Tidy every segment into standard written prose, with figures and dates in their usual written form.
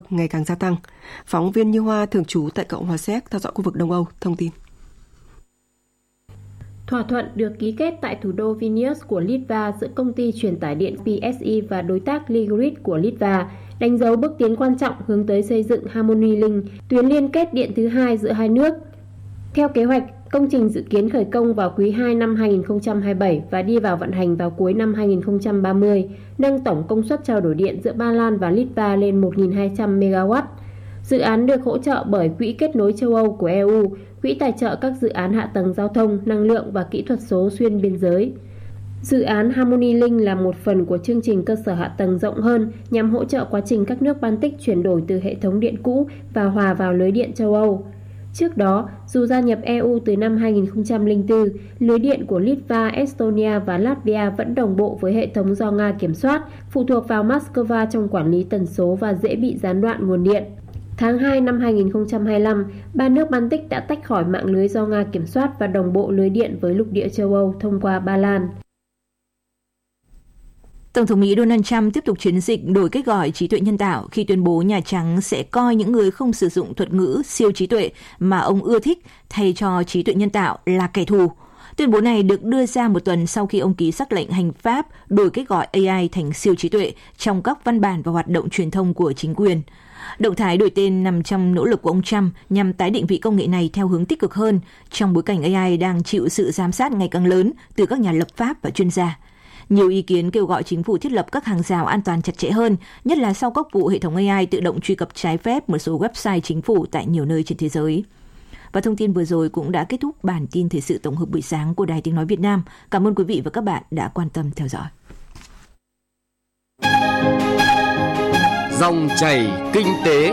ngày càng gia tăng. Phóng viên Như Hoa thường trú tại Cộng hòa Séc theo dõi khu vực Đông Âu thông tin. Thỏa thuận được ký kết tại thủ đô Vilnius của Litva giữa công ty truyền tải điện PSE và đối tác Ligrid của Litva đánh dấu bước tiến quan trọng hướng tới xây dựng Harmony Link, tuyến liên kết điện thứ hai giữa hai nước. Theo kế hoạch, công trình dự kiến khởi công vào quý 2 năm 2027 và đi vào vận hành vào cuối năm 2030, nâng tổng công suất trao đổi điện giữa Ba Lan và Litva lên 1.200 MW. Dự án được hỗ trợ bởi Quỹ kết nối châu Âu của EU, quỹ tài trợ các dự án hạ tầng giao thông, năng lượng và kỹ thuật số xuyên biên giới. Dự án Harmony Link là một phần của chương trình cơ sở hạ tầng rộng hơn nhằm hỗ trợ quá trình các nước Baltic chuyển đổi từ hệ thống điện cũ và hòa vào lưới điện châu Âu. Trước đó, dù gia nhập EU từ năm 2004, lưới điện của Litva, Estonia và Latvia vẫn đồng bộ với hệ thống do Nga kiểm soát, phụ thuộc vào Moscow trong quản lý tần số và dễ bị gián đoạn nguồn điện. Tháng 2 năm 2025, ba nước Baltic đã tách khỏi mạng lưới do Nga kiểm soát và đồng bộ lưới điện với lục địa châu Âu thông qua Ba Lan. Tổng thống Mỹ Donald Trump tiếp tục chiến dịch đổi cách gọi trí tuệ nhân tạo khi tuyên bố Nhà Trắng sẽ coi những người không sử dụng thuật ngữ siêu trí tuệ mà ông ưa thích thay cho trí tuệ nhân tạo là kẻ thù. Tuyên bố này được đưa ra một tuần sau khi ông ký sắc lệnh hành pháp đổi cách gọi AI thành siêu trí tuệ trong các văn bản và hoạt động truyền thông của chính quyền. Động thái đổi tên nằm trong nỗ lực của ông Trump nhằm tái định vị công nghệ này theo hướng tích cực hơn trong bối cảnh AI đang chịu sự giám sát ngày càng lớn từ các nhà lập pháp và chuyên gia. Nhiều ý kiến kêu gọi chính phủ thiết lập các hàng rào an toàn chặt chẽ hơn, nhất là sau các vụ hệ thống AI tự động truy cập trái phép một số website chính phủ tại nhiều nơi trên thế giới. Và thông tin vừa rồi cũng đã kết thúc bản tin thời sự tổng hợp buổi sáng của Đài Tiếng nói Việt Nam. Cảm ơn quý vị và các bạn đã quan tâm theo dõi. Dòng chảy kinh tế.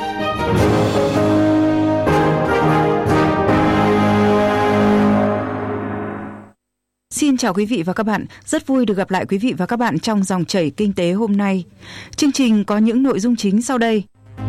Xin chào quý vị và các bạn, rất vui được gặp lại quý vị và các bạn trong dòng chảy kinh tế hôm nay. Chương trình có những nội dung chính sau đây.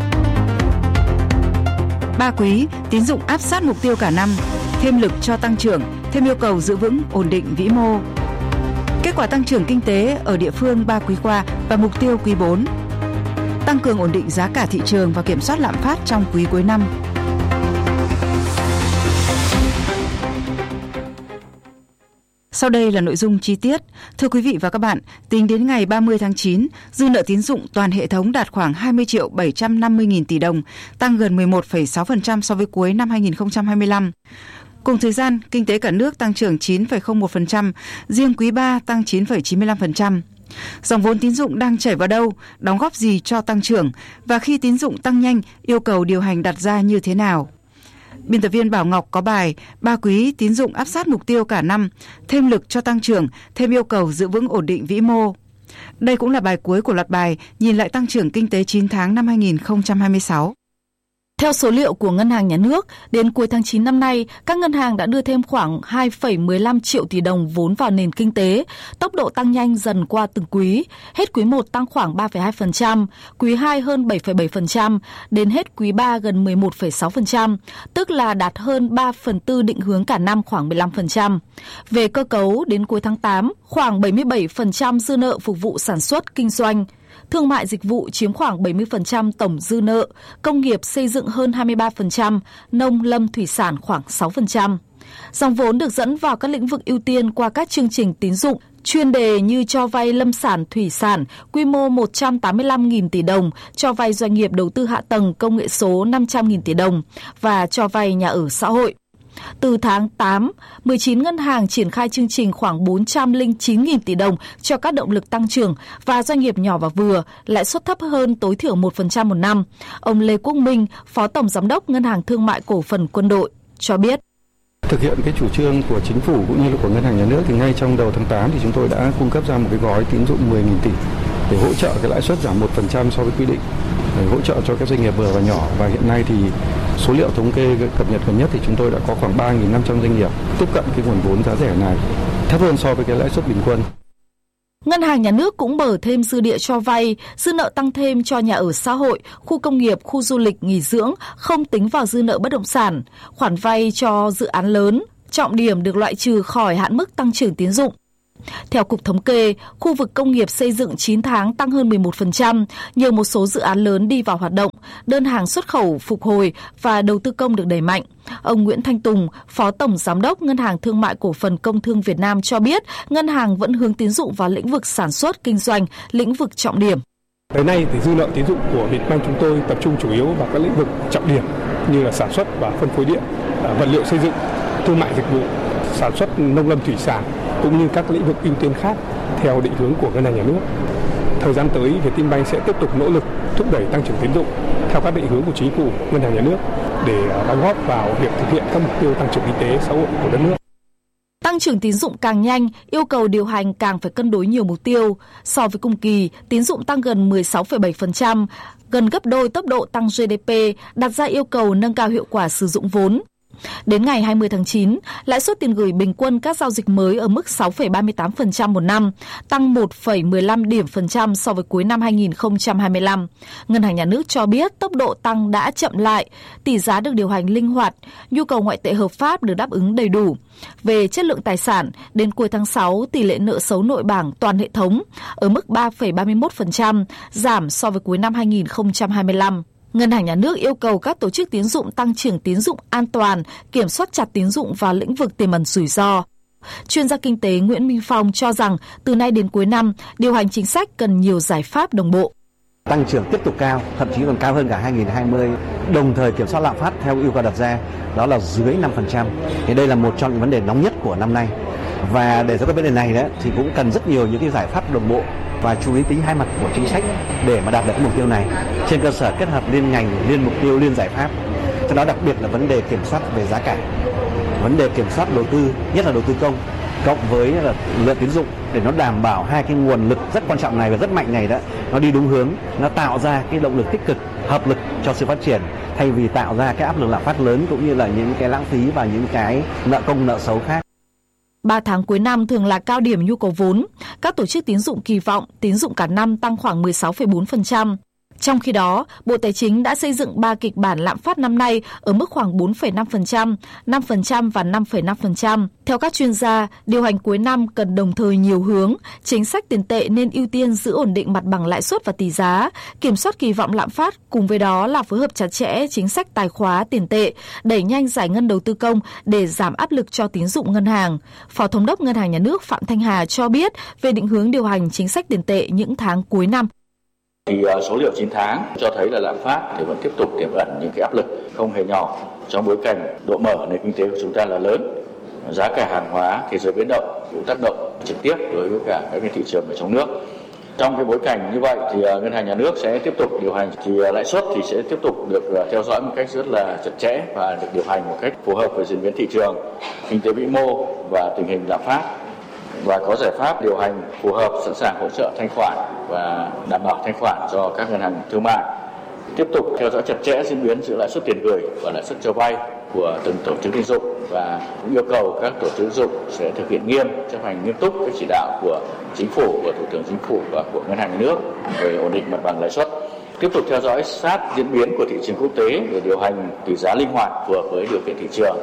3 quý, tín dụng áp sát mục tiêu cả năm, thêm lực cho tăng trưởng, thêm yêu cầu giữ vững ổn định vĩ mô. Kết quả tăng trưởng kinh tế ở địa phương 3 quý qua và mục tiêu quý 4. Tăng cường ổn định giá cả thị trường và kiểm soát lạm phát trong quý cuối năm. Sau đây là nội dung chi tiết. Thưa quý vị và các bạn, tính đến ngày 30 tháng 9, dư nợ tín dụng toàn hệ thống đạt khoảng 20.750.000 tỷ đồng, tăng gần 11,6% so với cuối năm 2025. Cùng thời gian, kinh tế cả nước tăng trưởng 9,01%, riêng quý 3 tăng 9,95%. Dòng vốn tín dụng đang chảy vào đâu, đóng góp gì cho tăng trưởng và khi tín dụng tăng nhanh, yêu cầu điều hành đặt ra như thế nào? Biên tập viên Bảo Ngọc có bài 3 quý tín dụng áp sát mục tiêu cả năm, thêm lực cho tăng trưởng, thêm yêu cầu giữ vững ổn định vĩ mô. Đây cũng là bài cuối của loạt bài nhìn lại tăng trưởng kinh tế 9 tháng năm 2026. Theo số liệu của Ngân hàng Nhà nước, đến cuối tháng 9 năm nay, các ngân hàng đã đưa thêm khoảng 2,15 triệu tỷ đồng vốn vào nền kinh tế, tốc độ tăng nhanh dần qua từng quý. Hết quý 1 tăng khoảng 3,2%, quý 2 hơn 7,7%, đến hết quý 3 gần 11,6%, tức là đạt hơn 3/4 định hướng cả năm khoảng 15%. Về cơ cấu, đến cuối tháng 8, khoảng 77% dư nợ phục vụ sản xuất, kinh doanh. Thương mại dịch vụ chiếm khoảng 70% tổng dư nợ, công nghiệp xây dựng hơn 23%, nông lâm thủy sản khoảng 6%. Dòng vốn được dẫn vào các lĩnh vực ưu tiên qua các chương trình tín dụng, chuyên đề như cho vay lâm sản, thủy sản, quy mô 185.000 tỷ đồng, cho vay doanh nghiệp đầu tư hạ tầng công nghệ số 500.000 tỷ đồng và cho vay nhà ở xã hội. Từ tháng 8, 19 ngân hàng triển khai chương trình khoảng 409.000 tỷ đồng cho các động lực tăng trưởng và doanh nghiệp nhỏ và vừa, lãi suất thấp hơn tối thiểu 1% một năm. Ông Lê Quốc Minh, Phó Tổng Giám đốc Ngân hàng Thương mại Cổ phần Quân đội, cho biết. Thực hiện cái chủ trương của chính phủ cũng như là của Ngân hàng Nhà nước thì ngay trong đầu tháng 8 thì chúng tôi đã cung cấp ra một cái gói tín dụng 10.000 tỷ để hỗ trợ cái lãi suất giảm 1% so với quy định, để hỗ trợ cho các doanh nghiệp vừa và nhỏ. Và hiện nay thì số liệu thống kê cập nhật gần nhất thì chúng tôi đã có khoảng 3.500 doanh nghiệp tiếp cận cái nguồn vốn giá rẻ này, thấp hơn so với cái lãi suất bình quân. Ngân hàng Nhà nước cũng mở thêm dư địa cho vay, dư nợ tăng thêm cho nhà ở xã hội, khu công nghiệp, khu du lịch, nghỉ dưỡng, không tính vào dư nợ bất động sản. Khoản vay cho dự án lớn, trọng điểm được loại trừ khỏi hạn mức tăng trưởng tín dụng. Theo Cục Thống kê, khu vực công nghiệp xây dựng 9 tháng tăng hơn 11%, nhờ một số dự án lớn đi vào hoạt động, đơn hàng xuất khẩu phục hồi và đầu tư công được đẩy mạnh. Ông Nguyễn Thanh Tùng, Phó Tổng Giám đốc Ngân hàng Thương mại Cổ phần Công thương Việt Nam cho biết, ngân hàng vẫn hướng tín dụng vào lĩnh vực sản xuất, kinh doanh, lĩnh vực trọng điểm. Tới nay thì dư nợ tín dụng của Vietbank chúng tôi tập trung chủ yếu vào các lĩnh vực trọng điểm như là sản xuất và phân phối điện, vật liệu xây dựng, thương mại dịch vụ, sản xuất nông lâm thủy sản cũng như các lĩnh vực ưu tiên khác theo định hướng của Ngân hàng Nhà nước. Thời gian tới, Vietinbank sẽ tiếp tục nỗ lực thúc đẩy tăng trưởng tín dụng theo các định hướng của Chính phủ, Ngân hàng Nhà nước để đóng góp vào việc thực hiện các mục tiêu tăng trưởng kinh tế xã hội của đất nước. Tăng trưởng tín dụng càng nhanh, yêu cầu điều hành càng phải cân đối nhiều mục tiêu. So với cùng kỳ, tín dụng tăng gần 16,7%, gần gấp đôi tốc độ tăng GDP, đặt ra yêu cầu nâng cao hiệu quả sử dụng vốn. Đến ngày 20 tháng 9, lãi suất tiền gửi bình quân các giao dịch mới ở mức 6,38% một năm, tăng 1,15 điểm phần trăm so với cuối năm 2025. Ngân hàng Nhà nước cho biết tốc độ tăng đã chậm lại, tỷ giá được điều hành linh hoạt, nhu cầu ngoại tệ hợp pháp được đáp ứng đầy đủ. Về chất lượng tài sản, đến cuối tháng 6, tỷ lệ nợ xấu nội bảng toàn hệ thống ở mức 3,31%, giảm so với cuối năm 2025. Ngân hàng Nhà nước yêu cầu các tổ chức tín dụng tăng trưởng tín dụng an toàn, kiểm soát chặt tín dụng vào lĩnh vực tiềm ẩn rủi ro. Chuyên gia kinh tế Nguyễn Minh Phong cho rằng từ nay đến cuối năm, điều hành chính sách cần nhiều giải pháp đồng bộ. Tăng trưởng tiếp tục cao, thậm chí còn cao hơn cả 2020, đồng thời kiểm soát lạm phát theo yêu cầu đặt ra, đó là dưới 5%. Thì đây là một trong những vấn đề nóng nhất của năm nay. Và để giải quyết vấn đề này đó, thì cũng cần rất nhiều những cái giải pháp đồng bộ và chú ý tính hai mặt của chính sách để mà đạt được cái mục tiêu này trên cơ sở kết hợp liên ngành, liên mục tiêu, liên giải pháp. Trong đó đặc biệt là vấn đề kiểm soát về giá cả, vấn đề kiểm soát đầu tư, nhất là đầu tư công, cộng với là lượng tín dụng để nó đảm bảo hai cái nguồn lực rất quan trọng này và rất mạnh này đó, nó đi đúng hướng, nó tạo ra cái động lực tích cực, hợp lực cho sự phát triển thay vì tạo ra cái áp lực lạm phát lớn cũng như là những cái lãng phí và những cái nợ công nợ xấu khác. 3 tháng cuối năm thường là cao điểm nhu cầu vốn. Các tổ chức tín dụng kỳ vọng tín dụng cả năm tăng khoảng 16,4%. Trong khi đó, Bộ Tài chính đã xây dựng 3 kịch bản lạm phát năm nay ở mức khoảng 4,5%, 5% và 5,5%. Theo các chuyên gia, điều hành cuối năm cần đồng thời nhiều hướng, chính sách tiền tệ nên ưu tiên giữ ổn định mặt bằng lãi suất và tỷ giá, kiểm soát kỳ vọng lạm phát, cùng với đó là phối hợp chặt chẽ chính sách tài khóa tiền tệ, đẩy nhanh giải ngân đầu tư công để giảm áp lực cho tín dụng ngân hàng. Phó Thống đốc Ngân hàng Nhà nước Phạm Thanh Hà cho biết về định hướng điều hành chính sách tiền tệ những tháng cuối năm. Thì số liệu 9 tháng cho thấy là lạm phát thì vẫn tiếp tục tiềm ẩn những cái áp lực không hề nhỏ trong bối cảnh độ mở nền kinh tế của chúng ta là lớn. Giá cả hàng hóa thế giới biến động cũng tác động trực tiếp đối với cả các thị trường ở trong nước. Trong cái bối cảnh như vậy thì Ngân hàng Nhà nước sẽ tiếp tục điều hành, thì lãi suất thì sẽ tiếp tục được theo dõi một cách rất là chặt chẽ và được điều hành một cách phù hợp với diễn biến thị trường, kinh tế vĩ mô và tình hình lạm phát, và có giải pháp điều hành phù hợp, sẵn sàng hỗ trợ thanh khoản và đảm bảo thanh khoản cho các ngân hàng thương mại. Tiếp tục theo dõi chặt chẽ diễn biến giữa lãi suất tiền gửi và lãi suất cho vay của từng tổ chức tín dụng, và cũng yêu cầu các tổ chức tín dụng sẽ thực hiện nghiêm, chấp hành nghiêm túc các chỉ đạo của Chính phủ, của Thủ tướng Chính phủ và của Ngân hàng Nhà nước về ổn định mặt bằng lãi suất. Tiếp tục theo dõi sát diễn biến của thị trường quốc tế để điều hành tỷ giá linh hoạt phù hợp với điều kiện thị trường.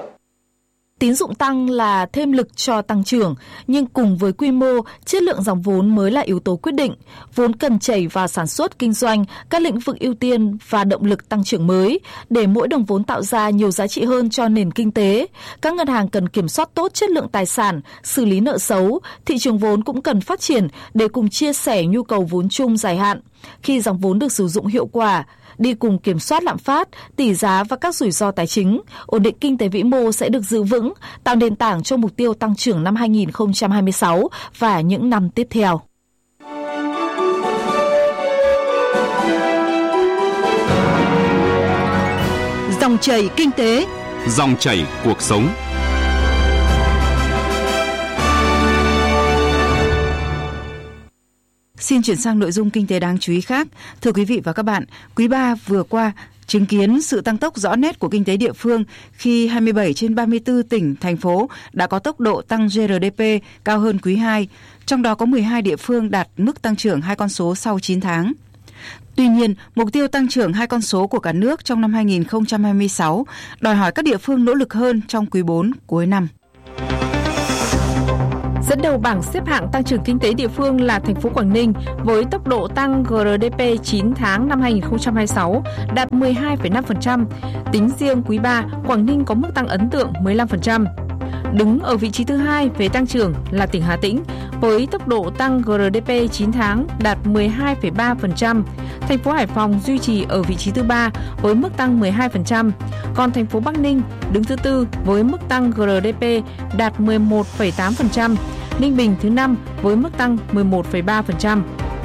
Tín dụng tăng là thêm lực cho tăng trưởng, nhưng cùng với quy mô, chất lượng dòng vốn mới là yếu tố quyết định. Vốn cần chảy vào sản xuất, kinh doanh, các lĩnh vực ưu tiên và động lực tăng trưởng mới, để mỗi đồng vốn tạo ra nhiều giá trị hơn cho nền kinh tế. Các ngân hàng cần kiểm soát tốt chất lượng tài sản, xử lý nợ xấu, thị trường vốn cũng cần phát triển để cùng chia sẻ nhu cầu vốn chung dài hạn. Khi dòng vốn được sử dụng hiệu quả, đi cùng kiểm soát lạm phát, tỷ giá và các rủi ro tài chính, ổn định kinh tế vĩ mô sẽ được giữ vững, tạo nền tảng cho mục tiêu tăng trưởng năm 2026 và những năm tiếp theo. Dòng chảy kinh tế, dòng chảy cuộc sống. Xin chuyển sang nội dung kinh tế đáng chú ý khác. Thưa quý vị và các bạn, quý 3 vừa qua chứng kiến sự tăng tốc rõ nét của kinh tế địa phương khi 27 trên 34 tỉnh, thành phố đã có tốc độ tăng GRDP cao hơn quý 2, trong đó có 12 địa phương đạt mức tăng trưởng hai con số sau 9 tháng. Tuy nhiên, mục tiêu tăng trưởng hai con số của cả nước trong năm 2026 đòi hỏi các địa phương nỗ lực hơn trong quý 4 cuối năm. Dẫn đầu bảng xếp hạng tăng trưởng kinh tế địa phương là thành phố Quảng Ninh với tốc độ tăng GDP 9 tháng năm 2026 đạt 12,5%. Tính riêng quý 3, Quảng Ninh có mức tăng ấn tượng 15%. Đứng ở vị trí thứ 2 về tăng trưởng là tỉnh Hà Tĩnh với tốc độ tăng GDP 9 tháng đạt 12,3%. Thành phố Hải Phòng duy trì ở vị trí thứ 3 với mức tăng 12%. Còn thành phố Bắc Ninh đứng thứ 4 với mức tăng GDP đạt 11,8%. Ninh Bình thứ 5 với mức tăng 11,3%.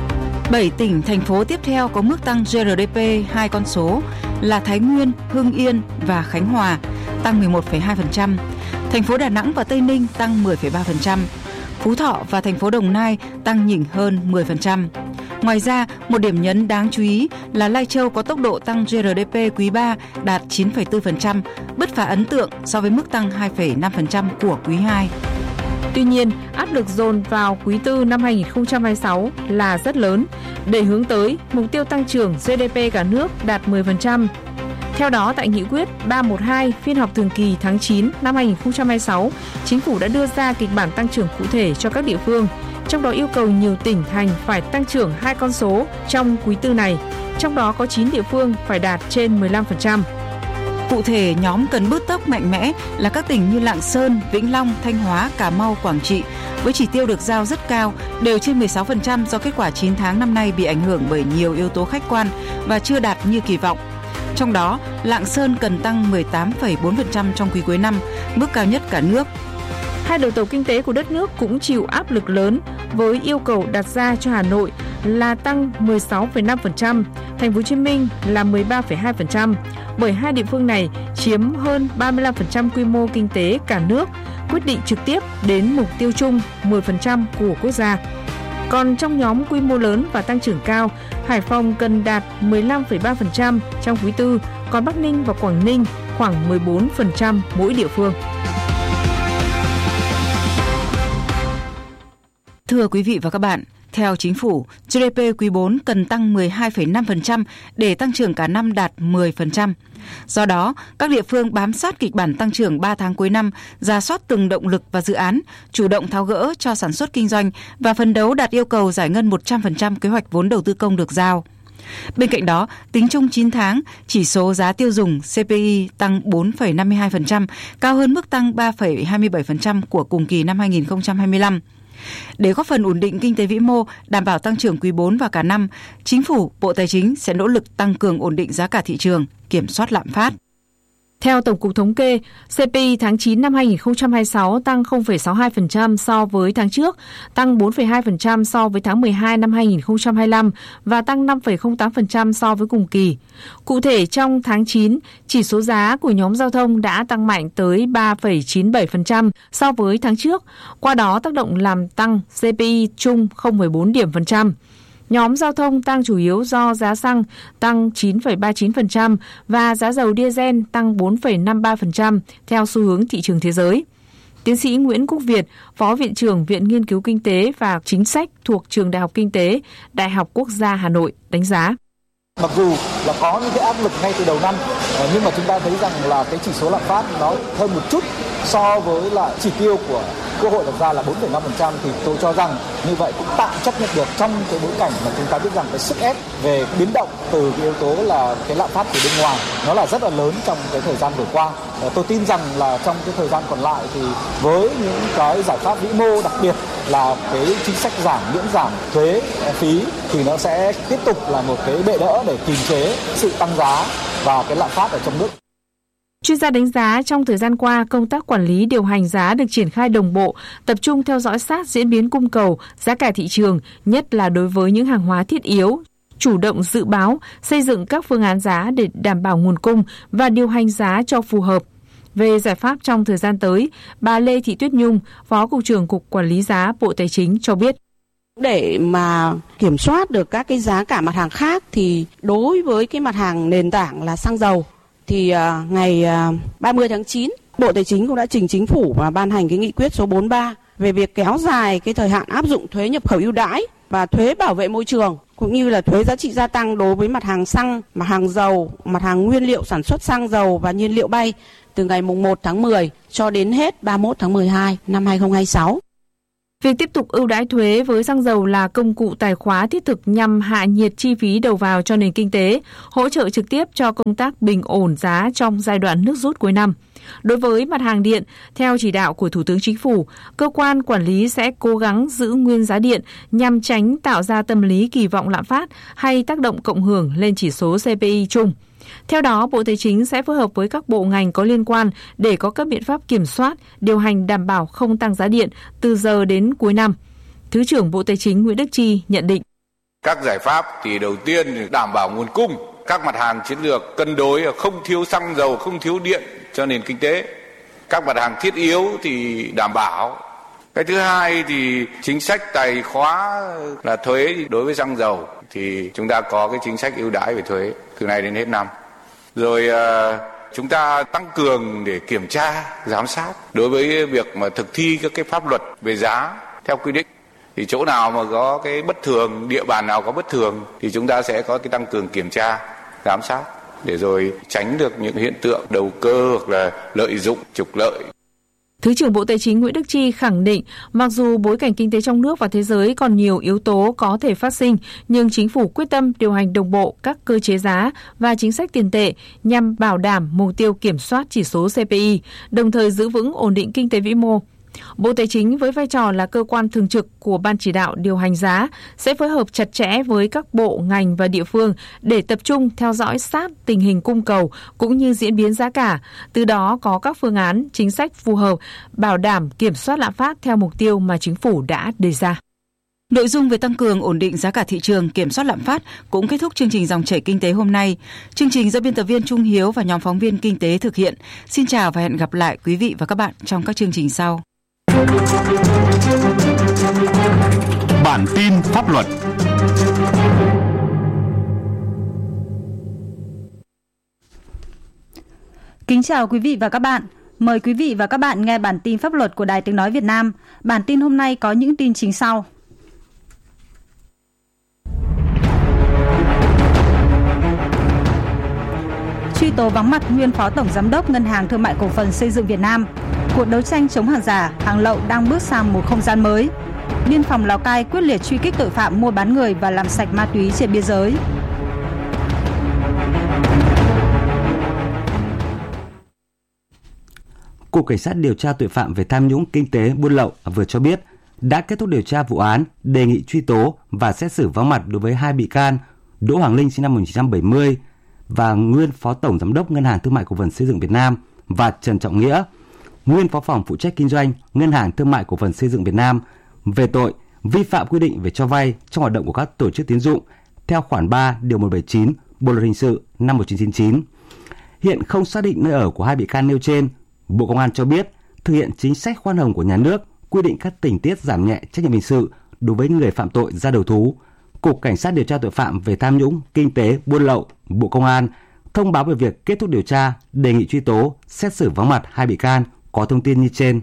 7 tỉnh, thành phố tiếp theo có mức tăng GDP 2 con số là Thái Nguyên, Hưng Yên và Khánh Hòa, tăng 11,2%. Thành phố Đà Nẵng và Tây Ninh tăng 10,3%. Phú Thọ và thành phố Đồng Nai tăng nhỉnh hơn 10%. Ngoài ra, một điểm nhấn đáng chú ý là Lai Châu có tốc độ tăng GDP quý 3 đạt 9,4%, bứt phá ấn tượng so với mức tăng 2,5% của quý 2. Tuy nhiên, áp lực dồn vào quý 4 năm 2026 là rất lớn để hướng tới mục tiêu tăng trưởng GDP cả nước đạt 10%. Theo đó, tại nghị quyết 312 phiên họp thường kỳ tháng 9 năm 2026, Chính phủ đã đưa ra kịch bản tăng trưởng cụ thể cho các địa phương, trong đó yêu cầu nhiều tỉnh thành phải tăng trưởng 2 con số trong quý 4 này, trong đó có 9 địa phương phải đạt trên 15%. Cụ thể, nhóm cần bứt tốc mạnh mẽ là các tỉnh như Lạng Sơn, Vĩnh Long, Thanh Hóa, Cà Mau, Quảng Trị, với chỉ tiêu được giao rất cao, đều trên 16% do kết quả 9 tháng năm nay bị ảnh hưởng bởi nhiều yếu tố khách quan và chưa đạt như kỳ vọng. Trong đó, Lạng Sơn cần tăng 18,4% trong quý cuối năm, mức cao nhất cả nước. Hai đầu tàu kinh tế của đất nước cũng chịu áp lực lớn với yêu cầu đặt ra cho Hà Nội là tăng 16,5%, Thành phố Hồ Chí Minh là 13,2%, bởi hai địa phương này chiếm hơn 35% quy mô kinh tế cả nước, quyết định trực tiếp đến mục tiêu chung 10% của quốc gia. Còn trong nhóm quy mô lớn và tăng trưởng cao, Hải Phòng cần đạt 15,3% trong quý 4, còn Bắc Ninh và Quảng Ninh khoảng 14% mỗi địa phương. Thưa quý vị và các bạn, theo Chính phủ, GDP quý 4 cần tăng 12,5% để tăng trưởng cả năm đạt 10%. Do đó, các địa phương bám sát kịch bản tăng trưởng 3 tháng cuối năm, rà soát từng động lực và dự án, chủ động tháo gỡ cho sản xuất kinh doanh và phấn đấu đạt yêu cầu giải ngân 100% kế hoạch vốn đầu tư công được giao. Bên cạnh đó, tính chung 9 tháng, chỉ số giá tiêu dùng CPI tăng 4,52%, cao hơn mức tăng 3,27% của cùng kỳ năm 2025. Để góp phần ổn định kinh tế vĩ mô, đảm bảo tăng trưởng quý 4 và cả năm, Chính phủ, Bộ Tài chính sẽ nỗ lực tăng cường ổn định giá cả thị trường, kiểm soát lạm phát. Theo Tổng cục Thống kê, CPI tháng 9 năm 2026 tăng 0,62% so với tháng trước, tăng 4,2% so với tháng 12 năm 2025 và tăng 5,08% so với cùng kỳ. Cụ thể, trong tháng 9, chỉ số giá của nhóm giao thông đã tăng mạnh tới 3,97% so với tháng trước, qua đó tác động làm tăng CPI chung 0,4 điểm phần trăm. Nhóm giao thông tăng chủ yếu do giá xăng tăng 9,39% và giá dầu diesel tăng 4,53% theo xu hướng thị trường thế giới. Tiến sĩ Nguyễn Quốc Việt, Phó Viện trưởng Viện Nghiên cứu Kinh tế và Chính sách thuộc Trường Đại học Kinh tế, Đại học Quốc gia Hà Nội đánh giá. Mặc dù là có những cái áp lực ngay từ đầu năm, nhưng mà chúng ta thấy rằng là cái chỉ số lạm phát nó hơn một chút so với là chỉ tiêu của Quốc hội đặt ra là 4,5%, thì tôi cho rằng như vậy cũng tạm chấp nhận được trong cái bối cảnh mà chúng ta biết rằng cái sức ép về biến động từ cái yếu tố là cái lạm phát từ bên ngoài nó là rất là lớn trong cái thời gian vừa qua. Tôi tin rằng là trong cái thời gian còn lại thì với những cái giải pháp vĩ mô, đặc biệt là cái chính sách miễn giảm thuế phí thì nó sẽ tiếp tục là một cái bệ đỡ để kiềm chế sự tăng giá và cái lạm phát ở trong nước. Chuyên gia đánh giá trong thời gian qua, công tác quản lý điều hành giá được triển khai đồng bộ, tập trung theo dõi sát diễn biến cung cầu, giá cả thị trường, nhất là đối với những hàng hóa thiết yếu, chủ động dự báo, xây dựng các phương án giá để đảm bảo nguồn cung và điều hành giá cho phù hợp. Về giải pháp trong thời gian tới, bà Lê Thị Tuyết Nhung, Phó Cục trưởng Cục Quản lý giá Bộ Tài chính cho biết. Để mà kiểm soát được các cái giá cả mặt hàng khác thì đối với cái mặt hàng nền tảng là xăng dầu thì ngày 30 tháng 9, Bộ Tài chính cũng đã trình Chính phủ và ban hành cái nghị quyết số 43 về việc kéo dài cái thời hạn áp dụng thuế nhập khẩu ưu đãi và thuế bảo vệ môi trường cũng như là thuế giá trị gia tăng đối với mặt hàng xăng, mặt hàng dầu, mặt hàng nguyên liệu sản xuất xăng dầu và nhiên liệu bay từ ngày 1 tháng 10 cho đến hết 31 tháng 12 năm 2026. Việc tiếp tục ưu đãi thuế với xăng dầu là công cụ tài khóa thiết thực nhằm hạ nhiệt chi phí đầu vào cho nền kinh tế, hỗ trợ trực tiếp cho công tác bình ổn giá trong giai đoạn nước rút cuối năm. Đối với mặt hàng điện, theo chỉ đạo của Thủ tướng Chính phủ, cơ quan quản lý sẽ cố gắng giữ nguyên giá điện nhằm tránh tạo ra tâm lý kỳ vọng lạm phát hay tác động cộng hưởng lên chỉ số CPI chung. Theo đó, Bộ Tài chính sẽ phối hợp với các bộ ngành có liên quan để có các biện pháp kiểm soát, điều hành đảm bảo không tăng giá điện từ giờ đến cuối năm. Thứ trưởng Bộ Tài chính Nguyễn Đức Chi nhận định. Các giải pháp thì đầu tiên đảm bảo nguồn cung, các mặt hàng chiến lược cân đối không thiếu xăng dầu, không thiếu điện cho nền kinh tế. Các mặt hàng thiết yếu thì đảm bảo. Cái thứ hai thì chính sách tài khóa là thuế đối với xăng dầu thì chúng ta có cái chính sách ưu đãi về thuế từ nay đến hết năm. Rồi chúng ta tăng cường để kiểm tra, giám sát đối với việc mà thực thi các cái pháp luật về giá theo quy định. Thì chỗ nào mà có cái bất thường, địa bàn nào có bất thường thì chúng ta sẽ có cái tăng cường kiểm tra, giám sát để rồi tránh được những hiện tượng đầu cơ hoặc là lợi dụng, trục lợi. Thứ trưởng Bộ Tài chính Nguyễn Đức Chi khẳng định, mặc dù bối cảnh kinh tế trong nước và thế giới còn nhiều yếu tố có thể phát sinh, nhưng chính phủ quyết tâm điều hành đồng bộ các cơ chế giá và chính sách tiền tệ nhằm bảo đảm mục tiêu kiểm soát chỉ số CPI, đồng thời giữ vững ổn định kinh tế vĩ mô. Bộ Tài chính với vai trò là cơ quan thường trực của Ban chỉ đạo điều hành giá sẽ phối hợp chặt chẽ với các bộ, ngành và địa phương để tập trung theo dõi sát tình hình cung cầu cũng như diễn biến giá cả, từ đó có các phương án, chính sách phù hợp, bảo đảm kiểm soát lạm phát theo mục tiêu mà chính phủ đã đề ra. Nội dung về tăng cường ổn định giá cả thị trường, kiểm soát lạm phát cũng kết thúc chương trình Dòng chảy kinh tế hôm nay. Chương trình do biên tập viên Trung Hiếu và nhóm phóng viên kinh tế thực hiện. Xin chào và hẹn gặp lại quý vị và các bạn trong các chương trình sau. Bản tin pháp luật. Kính chào quý vị và các bạn. Mời quý vị và các bạn nghe bản tin pháp luật của Đài Tiếng nói Việt Nam. Bản tin hôm nay có những tin chính sau. Truy tố vắng mặt nguyên Phó Tổng Giám đốc Ngân hàng Thương mại Cổ phần Xây dựng Việt Nam. Cuộc đấu tranh chống hàng giả, hàng lậu đang bước sang một không gian mới. Biên phòng Lào Cai quyết liệt truy kích tội phạm mua bán người và làm sạch ma túy trên biên giới. Cục Cảnh sát điều tra tội phạm về tham nhũng kinh tế buôn lậu vừa cho biết đã kết thúc điều tra vụ án, đề nghị truy tố và xét xử vắng mặt đối với hai bị can Đỗ Hoàng Linh sinh năm 1970 và nguyên Phó Tổng Giám đốc Ngân hàng Thương mại Cổ phần Xây dựng Việt Nam và Trần Trọng Nghĩa, nguyên Phó phòng phụ trách kinh doanh Ngân hàng Thương mại Cổ phần Xây dựng Việt Nam về tội vi phạm quy định về cho vay trong hoạt động của các tổ chức tín dụng theo khoản 3 điều 179 Bộ luật hình sự năm 1999. Hiện không xác định nơi ở của hai bị can nêu trên. Bộ Công an cho biết thực hiện chính sách khoan hồng của nhà nước, quy định các tình tiết giảm nhẹ trách nhiệm hình sự đối với người phạm tội ra đầu thú. Cục Cảnh sát điều tra tội phạm về tham nhũng kinh tế buôn lậu, Bộ Công an thông báo về việc kết thúc điều tra, đề nghị truy tố, xét xử vắng mặt hai bị can có thông tin như trên.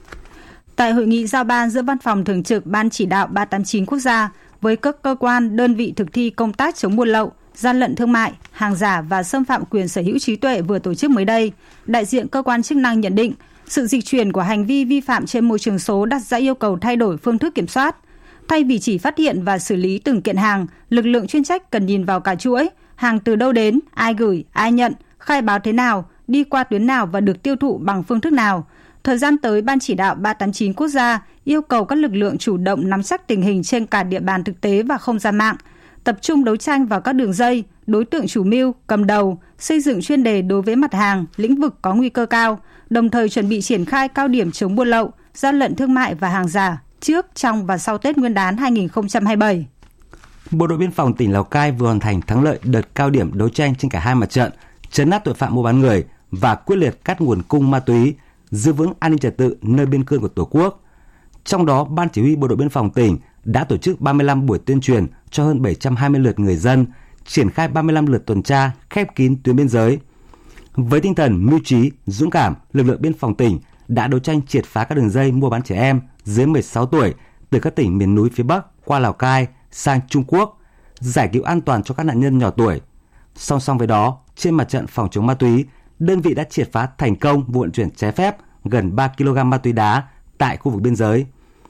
Tại hội nghị giao ban giữa Văn phòng Thường trực Ban chỉ đạo 389 quốc gia với các cơ quan, đơn vị thực thi công tác chống buôn lậu, gian lận thương mại, hàng giả và xâm phạm quyền sở hữu trí tuệ vừa tổ chức mới đây, đại diện cơ quan chức năng nhận định sự dịch chuyển của hành vi vi phạm trên môi trường số đặt ra yêu cầu thay đổi phương thức kiểm soát. Thay vì chỉ phát hiện và xử lý từng kiện hàng, lực lượng chuyên trách cần nhìn vào cả chuỗi, hàng từ đâu đến, ai gửi, ai nhận, khai báo thế nào, đi qua tuyến nào và được tiêu thụ bằng phương thức nào. Thời gian tới, Ban chỉ đạo 389 quốc gia yêu cầu các lực lượng chủ động nắm chắc tình hình trên cả địa bàn thực tế và không gian mạng, tập trung đấu tranh vào các đường dây, đối tượng chủ mưu, cầm đầu, xây dựng chuyên đề đối với mặt hàng, lĩnh vực có nguy cơ cao, đồng thời chuẩn bị triển khai cao điểm chống buôn lậu, gian lận thương mại và hàng giả trước, trong và sau Tết Nguyên đán 2027. Bộ đội biên phòng tỉnh Lào Cai vừa hoàn thành thắng lợi đợt cao điểm đấu tranh trên cả hai mặt trận, trấn áp tội phạm mua bán người và quyết liệt cắt nguồn cung ma túy, giữ vững an ninh trật tự nơi biên cương của Tổ quốc. Trong đó, Ban Chỉ huy Bộ đội biên phòng tỉnh đã tổ chức 35 buổi tuyên truyền cho hơn 720 lượt người dân, triển khai 35 lượt tuần tra khép kín tuyến biên giới. Với tinh thần mưu trí, dũng cảm, lực lượng biên phòng tỉnh đã đấu tranh triệt phá các đường dây mua bán trẻ em dưới 16 tuổi từ các tỉnh miền núi phía Bắc qua Lào Cai sang Trung Quốc, giải cứu an toàn cho các nạn nhân nhỏ tuổi. Song song với đó, trên mặt trận phòng chống ma túy, đơn vị đã triệt phá thành công vụ vận chuyển trái phép gần 3 kg ma túy đá tại khu vực biên giới.